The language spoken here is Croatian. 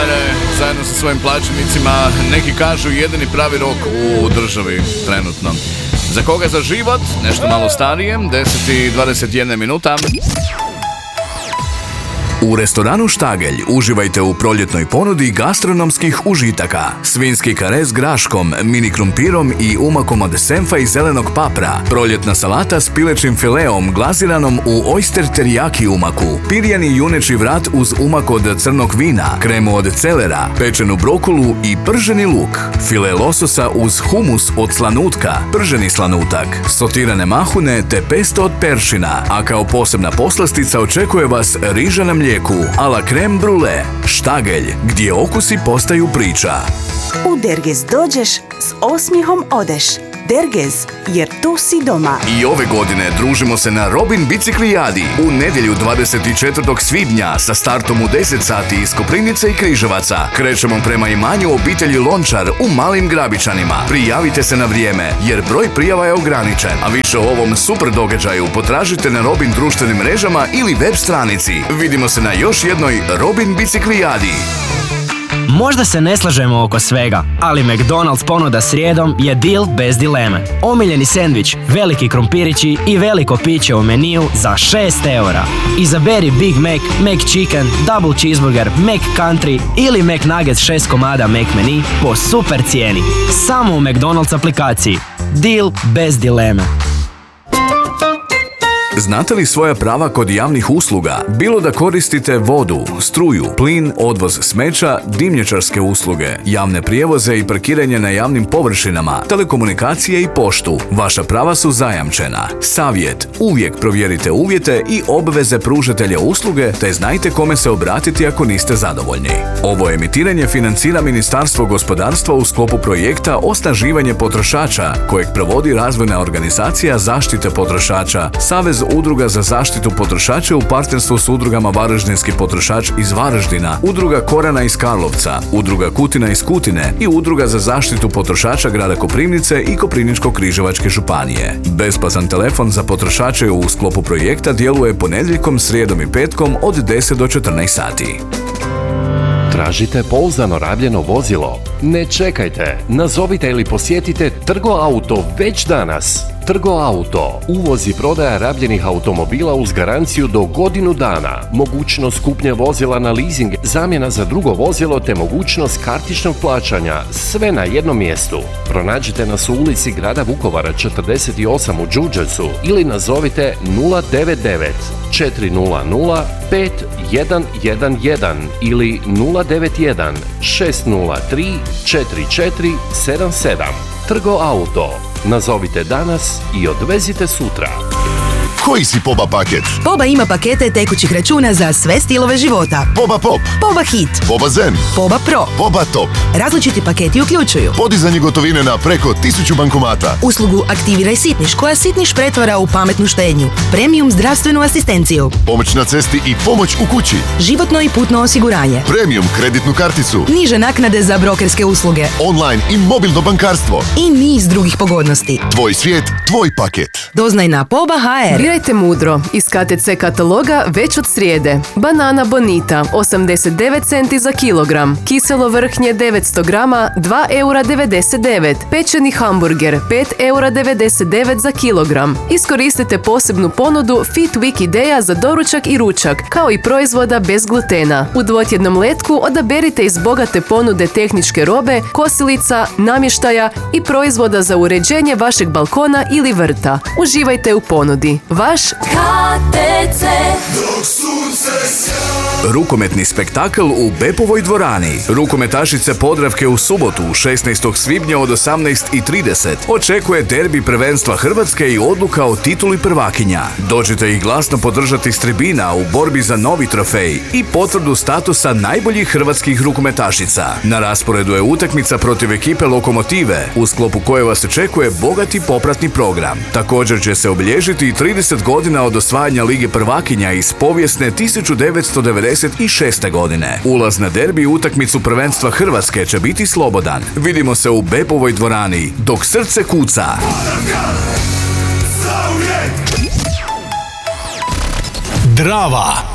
dalje zajedno sa svojim plaćenicima. Neki kažu jedini pravi rok u državi trenutno. Za koga za život? Nešto malo starije, 10:21 minuta. U restoranu Štagelj uživajte u proljetnoj ponudi gastronomskih užitaka. Svinjski kare s graškom, mini krumpirom i umakom od senfa i zelenog papra. Proljetna salata s pilećim fileom glaziranom u oyster teriyaki umaku. Pirjani juneći vrat uz umak od crnog vina, kremu od celera, pečenu brokulu i prženi luk. File lososa uz humus od slanutka, prženi slanutak, sotirane mahune te pesto od peršina. A kao posebna poslastica očekuje vas riža na mlijeku, a la creme brulee. Štagelj, gdje okusi postaju priča. U Dergez dođeš, s osmijehom odeš. Dergez, jer tu si doma. I ove godine družimo se na Robin biciklijadi u nedjelju 24. svibnja sa startom u 10 sati iz Koprivnice i Križevaca. Krećemo prema imanju obitelji Lončar u Malim Grabičanima. Prijavite se na vrijeme, jer broj prijava je ograničen. A više o ovom super događaju potražite na Robin društvenim mrežama ili web stranici. Vidimo se na još jednoj Robin biciklijadi. Možda se ne slažemo oko svega, ali McDonald's ponuda srijedom je deal bez dileme. Omiljeni sendvič, veliki krumpirići i veliko piće u meniju za 6 eura. Izaberi Big Mac, McChicken, Double Cheeseburger, McCountry ili McNuggets 6 komada McMenu po super cijeni. Samo u McDonald's aplikaciji. Deal bez dileme. Znate li svoja prava kod javnih usluga? Bilo da koristite vodu, struju, plin, odvoz smeća, dimnjačarske usluge, javne prijevoze i parkiranje na javnim površinama, telekomunikacije i poštu. Vaša prava su zajamčena. Savjet: uvijek provjerite uvjete i obveze pružatelja usluge te znajte kome se obratiti ako niste zadovoljni. Ovo emitiranje financira Ministarstvo gospodarstva u sklopu projekta Osnaživanje potrošača kojeg provodi razvojna organizacija zaštite potrošača, Savez udruga za zaštitu potrošača u partnerstvu s udrugama Varaždinski potrošač iz Varaždina, udruga Korana iz Karlovca, udruga Kutina iz Kutine i udruga za zaštitu potrošača grada Koprivnice i Koprivničko-križevačke županije. Besplatan telefon za potrošače u sklopu projekta djeluje ponedjeljkom, srijedom i petkom od 10 do 14 sati. Tražite pouzdano rabljeno vozilo? Ne čekajte, nazovite ili posjetite Trgo Auto već danas. Trgo Auto, uvoz i prodaja rabljenih automobila uz garanciju do godinu dana, mogućnost kupnje vozila na leasing, zamjena za drugo vozilo te mogućnost kartičnog plaćanja, sve na jednom mjestu. Pronađite nas u ulici grada Vukovara 48 u Đurđevcu ili nazovite 099 400 5111 ili 091 603 4477. Trgo Auto. Nazovite danas i odvezite sutra. Koji si Poba paket? Poba ima pakete tekućih računa za sve stilove života. Poba Pop, Poba Hit, Poba Zen, Poba Pro. Poba Top. Različiti paketi uključuju Podizanje gotovine na preko 1000 bankomata. uslugu Aktiviraj Sitniš, koja Sitniš pretvara u pametnu štednju, premium zdravstvenu asistenciju, Pomoć na cesti i pomoć u kući. životno i putno osiguranje, Premium kreditnu karticu. niže naknade za brokerske usluge Online i mobilno bankarstvo. i niz drugih pogodnosti. Tvoj svijet, tvoj paket. Doznaj na Poba HR. Birajte mudro iz KTC kataloga već od srijede. Banana Bonita 89 centi za kilogram. Kiselo vrhnje 900 grama 2,99 €. Pečeni hamburger 5,99 € za kilogram. Iskoristite posebnu ponudu Fit Week ideja za doručak i ručak, kao i proizvoda bez glutena. U dvotjednom letku odaberite iz bogate ponude tehničke robe, kosilica, namještaja i proizvoda za uređenje vašeg balkona ili vrta. Uživajte u ponudi. Vaš KTC. Rukometni spektakl u Bepovoj dvorani. Rukometašice Podravke u subotu 16. svibnja od 18:30 očekuje derbi prvenstva Hrvatske i odluka o tituli prvakinja. Dođite ih glasno podržati s tribina u borbi za novi trofej i potvrdu statusa najboljih hrvatskih rukometašica. Na rasporedu je utakmica protiv ekipe Lokomotive, u sklopu koje vas očekuje bogati popratni program. Također će se obilježiti i 30 godina od osvajanja Lige prvakinja iz povijesne 1996. godine. Ulaz na derbi utakmicu prvenstva Hrvatske će biti slobodan. Vidimo se u Bepovoj dvorani, dok srce kuca. Drava.